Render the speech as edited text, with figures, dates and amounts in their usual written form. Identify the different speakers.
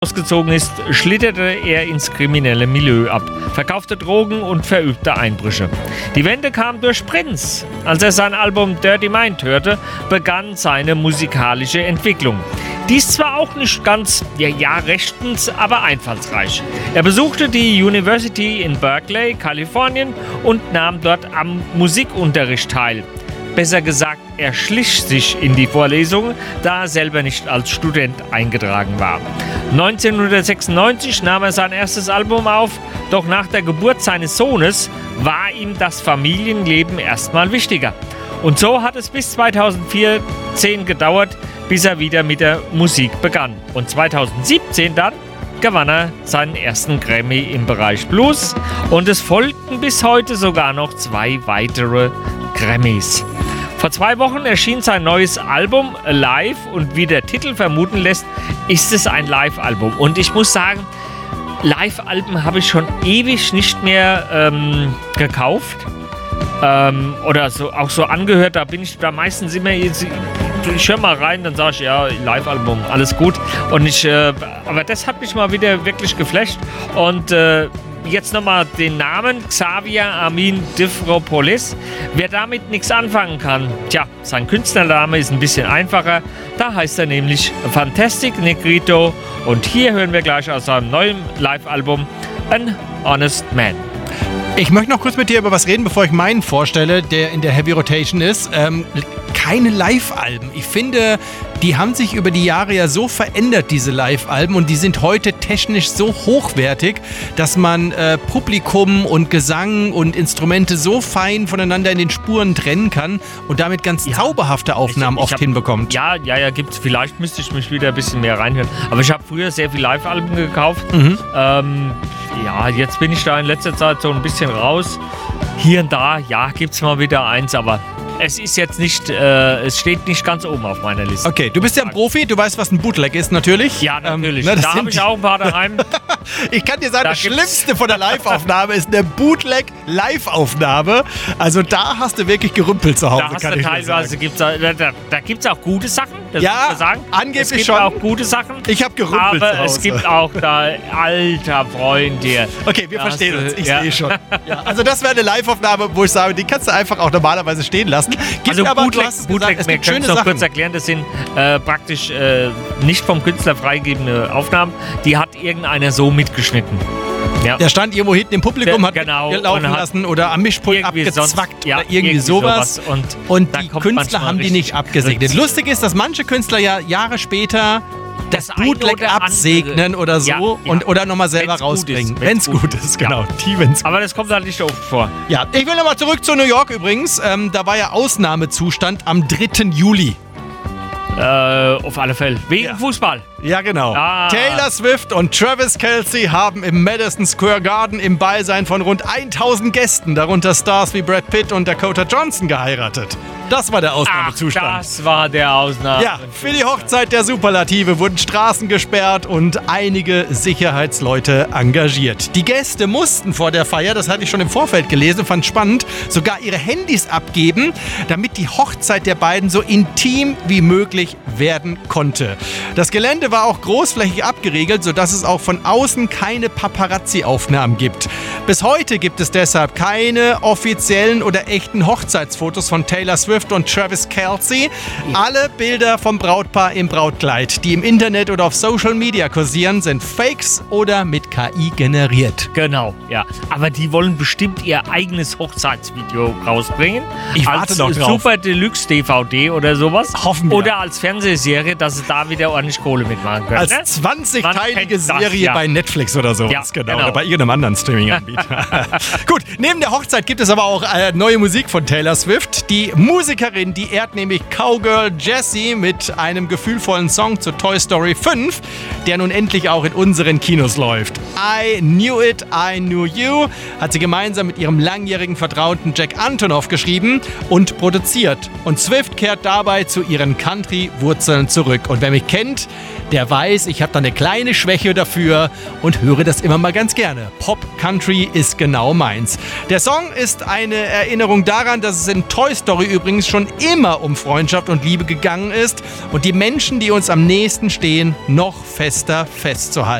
Speaker 1: ausgezogen ist, schlitterte er ins kriminelle Milieu ab, verkaufte Drogen und verübte Einbrüche. Die Wende kam durch Prince. Als er sein Album Dirty Mind hörte, begann seine musikalische Entwicklung. Dies zwar auch nicht ganz, rechtens, aber einfallsreich. Er besuchte die University in Berkeley, Kalifornien und nahm dort am Musikunterricht teil. Besser gesagt, er schlich sich in die Vorlesungen, da er selber nicht als Student eingetragen war. 1996 nahm er sein erstes Album auf, doch nach der Geburt seines Sohnes war ihm das Familienleben erstmal wichtiger. Und so hat es bis 2014 gedauert, bis er wieder mit der Musik begann. Und 2017 dann gewann er seinen ersten Grammy im Bereich Blues und es folgten bis heute sogar noch 2 weitere Grammys. Vor 2 Wochen erschien sein neues Album Alive und wie der Titel vermuten lässt, ist es ein Live-Album. Und ich muss sagen, Live-Alben habe ich schon ewig nicht mehr gekauft oder so, auch so angehört. Da bin ich da meistens immer, ich höre mal rein, dann sage ich, ja, Live-Album, alles gut. Und aber das hat mich mal wieder wirklich geflasht. Und jetzt nochmal den Namen Xavier Amin Diffropoulos. Wer damit nichts anfangen kann, sein Künstlername ist ein bisschen einfacher. Da heißt er nämlich Fantastic Negrito. Und hier hören wir gleich aus seinem neuen Live-Album An Honest Man.
Speaker 2: Ich möchte noch kurz mit dir über was reden, bevor ich meinen vorstelle, der in der Heavy Rotation ist. Keine Live-Alben. Ich finde, die haben sich über die Jahre ja so verändert, diese Live-Alben, und die sind heute technisch so hochwertig, dass man Publikum und Gesang und Instrumente so fein voneinander in den Spuren trennen kann und damit ganz zauberhafte Aufnahmen oft hinbekommt.
Speaker 1: Ja, gibt's. Vielleicht müsste ich mich wieder ein bisschen mehr reinhören. Aber ich habe früher sehr viel Live-Alben gekauft. Jetzt bin ich da in letzter Zeit so ein bisschen raus. Hier und da, gibt's mal wieder eins, aber es ist jetzt nicht, es steht nicht ganz oben auf meiner Liste.
Speaker 2: Okay, du bist ja ein Profi, du weißt, was ein Bootleg ist, natürlich.
Speaker 1: Ja, natürlich. Da habe ich auch ein paar daheim.
Speaker 2: Ich kann dir sagen, das Schlimmste von der Live-Aufnahme ist eine Bootleg-Live-Aufnahme. Also da hast du wirklich gerümpelt zu Hause,
Speaker 1: kann ich teilweise gibt's auch gute Sachen, das muss man sagen.
Speaker 2: Angeblich
Speaker 1: schon. Es gibt
Speaker 2: schon.
Speaker 1: auch gute Sachen.
Speaker 2: Ich habe gerümpelt
Speaker 1: aber
Speaker 2: zu Hause.
Speaker 1: Es gibt auch da, alter Freund hier.
Speaker 2: Okay, wir verstehen uns, ich sehe schon. Ja, also das wäre eine Live-Aufnahme, wo ich sage, die kannst du einfach auch normalerweise stehen lassen.
Speaker 1: Bootleg, wir können es noch kurz erklären, das sind praktisch nicht vom Künstler freigegebene Aufnahmen, die hat irgendeiner so mitgeschnitten. Ja.
Speaker 2: Der stand irgendwo hinten im Publikum, hat laufen lassen oder am Mischpult abgezwackt oder irgendwie sowas. Und die Künstler haben die nicht abgesegnet. Lustig ist, dass manche Künstler ja Jahre später das Bootleg absegnen oder so oder nochmal selber rausbringen. Wenn es gut ist, genau.
Speaker 1: Aber das kommt halt nicht oft vor.
Speaker 2: Ja, ich will nochmal zurück zu New York übrigens. Da war ja Ausnahmezustand am 3. Juli.
Speaker 1: Auf alle Fälle. Wegen Fußball.
Speaker 2: Ja, genau. Taylor Swift und Travis Kelce haben im Madison Square Garden im Beisein von rund 1000 Gästen, darunter Stars wie Brad Pitt und Dakota Johnson, geheiratet. Das war der Ausnahmezustand.
Speaker 1: Das war der Ausnahme.
Speaker 2: Ja, für die Hochzeit der Superlative wurden Straßen gesperrt und einige Sicherheitsleute engagiert. Die Gäste mussten vor der Feier, das hatte ich schon im Vorfeld gelesen, fand spannend, sogar ihre Handys abgeben, damit die Hochzeit der beiden so intim wie möglich werden konnte. Das Gelände war auch großflächig abgeriegelt, sodass es auch von außen keine Paparazzi-Aufnahmen gibt. Bis heute gibt es deshalb keine offiziellen oder echten Hochzeitsfotos von Taylor Swift und Travis Kelce. Alle Bilder vom Brautpaar im Brautkleid, die im Internet oder auf Social Media kursieren, sind Fakes oder mit KI generiert.
Speaker 1: Genau, ja. Aber die wollen bestimmt ihr eigenes Hochzeitsvideo rausbringen.
Speaker 2: Ich warte noch drauf.
Speaker 1: Super Deluxe DVD oder sowas.
Speaker 2: Hoffen wir.
Speaker 1: Oder als Fernsehserie, dass sie da wieder ordentlich Kohle mitmachen können.
Speaker 2: Als 20-teilige Serie bei Netflix oder sowas. Ja, genau. Oder bei irgendeinem anderen Streaming-Anbieter. Gut, neben der Hochzeit gibt es aber auch neue Musik von Taylor Swift. Die Musikerin, die ehrt nämlich Cowgirl Jessie mit einem gefühlvollen Song zu Toy Story 5, der nun endlich auch in unseren Kinos läuft. I Knew It, I Knew You hat sie gemeinsam mit ihrem langjährigen Vertrauten Jack Antonoff geschrieben und produziert. Und Swift kehrt dabei zu ihren Country-Wurzeln zurück. Und wer mich kennt, der weiß, ich habe da eine kleine Schwäche dafür und höre das immer mal ganz gerne. Pop-Country ist genau meins. Der Song ist eine Erinnerung daran, dass es in Toy Story übrigens schon immer um Freundschaft und Liebe gegangen ist und die Menschen, die uns am nächsten stehen, noch fester festzuhalten.